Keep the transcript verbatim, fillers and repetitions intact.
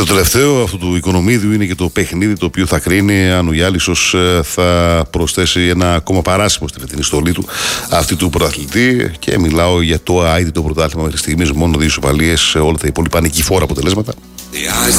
το τελευταίο αυτού του Οικονομίδιου είναι και το παιχνίδι το οποίο θα κρίνει αν ο Γιάλισσος θα προσθέσει ένα ακόμα παράσημο στη φετινή στολή του αυτή του πρωταθλητή. Και μιλάω για το αίτητο πρωτάθλημα μέχρι στιγμής, μόνο δύο ισοπαλίες, όλα τα υπόλοιπα νικηφόρα αποτελέσματα.